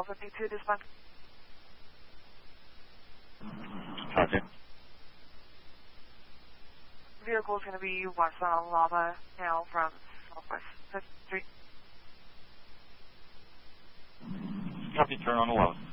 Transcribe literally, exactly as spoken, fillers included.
fifty-two, dispatch. Copy. Vehicle is going to be west on Lava now from Southwest fifth Street. Copy, turn on the left.